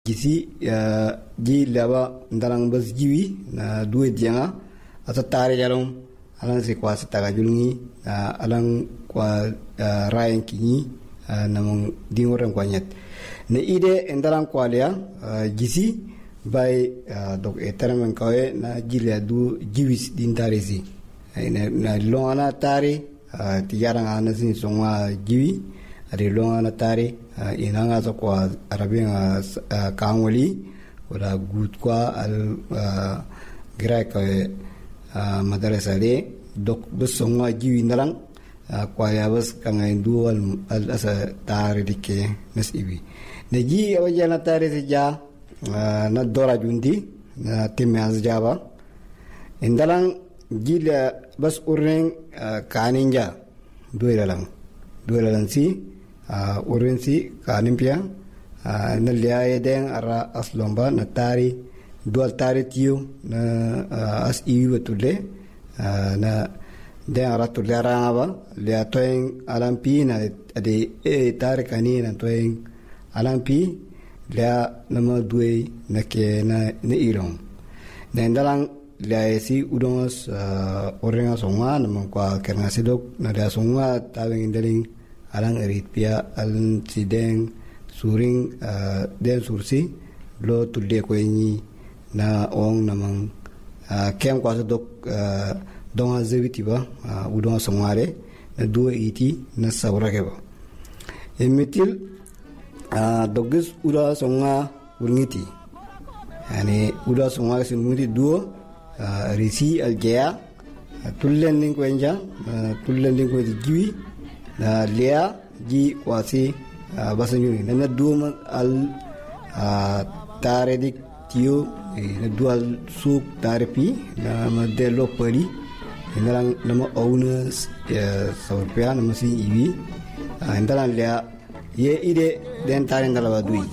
gisi ji laba ndalang bas jiwi na duwe dianga asa tare jalong alang se kwa sitaga julngi alang kwa rayen kinyi namong dingoran kwa nyet ne ide ndalang kwa lia gisi bay dok eteramen kawe na jilya du jiwis din taresi na longana tare tijarang ana sin songa jiwi ari longana tare inanga so kwa arabia kangwali wala gut kwa al grek madrasa de dok besonga jiwi ndalang kwa ya bas kanga indu al asa tare dike nas ibi ne ji awajana tare se ja na dora jundi na timme az jaba indalang jila bas ureng kaninja duelalang si ureng si kanimpia na liaye deng ara aslomba na tari dual tari tiu na as iwi batule na deng ara tulera ngaba lia toeng alampi na ade tari kani na toeng alampi lia nama duwe na ke na irong na indalang lia si udongos orenga songa nama kwa kerna sidok na lia songa taweng indaling alang erit pia alang sideng suring den sursi lo tulle ko ni na ong namang kem kwa sidok donga zewiti ba udonga songare na duwe iti na sabra ke ba emitil dogis ula songa urngiti yani ula songa singmuti duo risi aljaya tullen ning kwenja tullen ning ko jiwi na lea ji kwasi basanyuni na duo al taredik tio na dual suk tarapi na modelo pali inalang nama owners saurpia nama si iwi indalan lea ye ide den taren dalawa dui